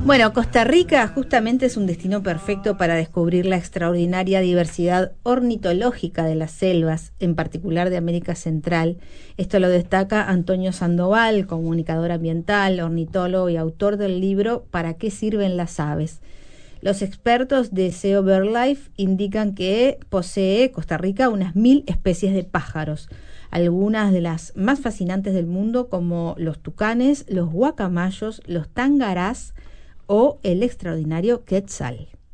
Bueno, Costa Rica justamente es un destino perfecto para descubrir la extraordinaria diversidad ornitológica de las selvas, en particular de América Central. Esto lo destaca Antonio Sandoval, comunicador ambiental, ornitólogo y autor del libro ¿Para qué sirven las aves? Los expertos de SEO BirdLife indican que posee Costa Rica unas 1000 especies de pájaros, algunas de las más fascinantes del mundo como los tucanes, los guacamayos, los tangarás o el extraordinario quetzal.